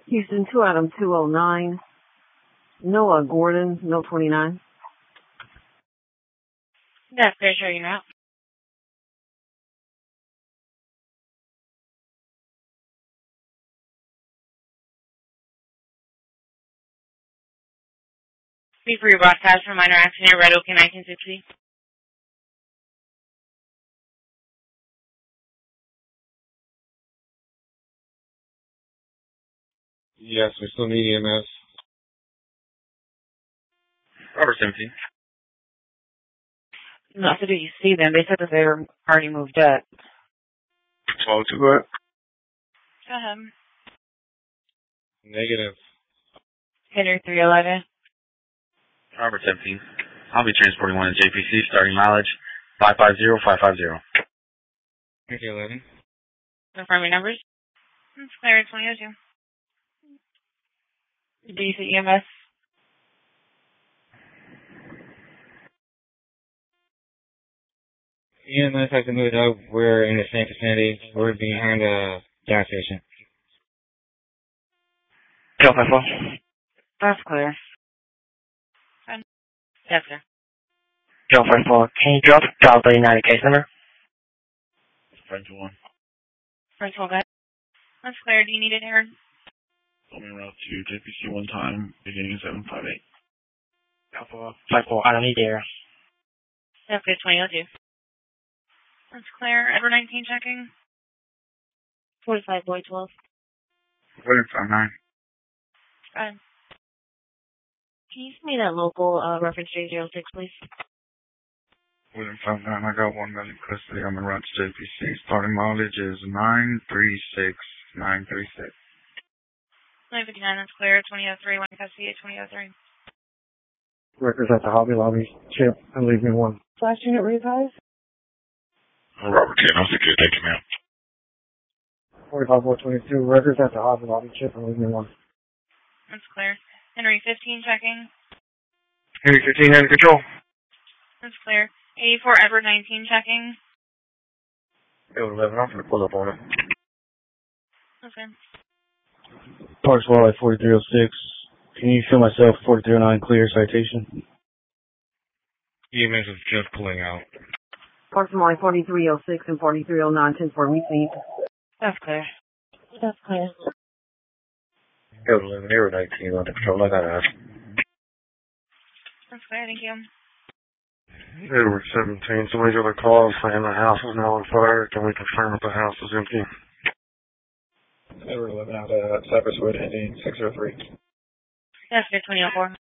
Houston, 2 Adam 209. Noah Gordon, no 29. That's fair, sure you're out. Speak for your broadcast for minor accident, Red Oak in 1960. Yes, we still need EMS. Robert 17. Not that you see them. They said that they were already moved up. 12 to what? Go ahead. Negative. Hitter 311. Robert 17. I'll be transporting one to JPC, starting mileage 550550. Okay, 11. Confirm your numbers. It's clear, 2002. Do you see EMS? EMS has to move up. We're in the same vicinity. We're behind a gas station. Kill 54. That's clear. Fine. Yes, sir. Kill 54. Can you drop dial 39 case number? French 1. French 1, guys. That's clear. Do you need it here? Coming route to JPC one time, beginning at 758. Alpha 54, I don't need air. That's good, 2002. That's clear. Edward 19 checking. 45, boy 12. William 59. Fine. Can you send me that local reference J06, please? William 59, I got 1 minute custody on the route to JPC. Starting mileage is 936936. 959, that's clear. 2003, one custody at 2003. Records at the Hobby Lobby. Chip, and leave me one. Flash unit revised? Robert 10, I'll secure. Thank you, ma'am. 45422. Records at the Hobby Lobby. Chip, and leave me one. That's clear. Henry 15 checking. Henry 15 under control. That's clear. 84, Edward 19 checking. Edward 11, I'm going to pull up on it. Okay. Parks Wildlife 4306. Can you show myself 4309 clear citation? EMS is just pulling out. Approximately 4306 and 4309, 10 for received. That's clear. That's clear. Edward 11, Edward 19 under control. I got to ask. That's clear, thank you. Edward 17, somebody's got a call saying the house is now on fire. Can we confirm that the house is empty? Edward 11 out at Cypress Wood, ending 603. That's good, 2004.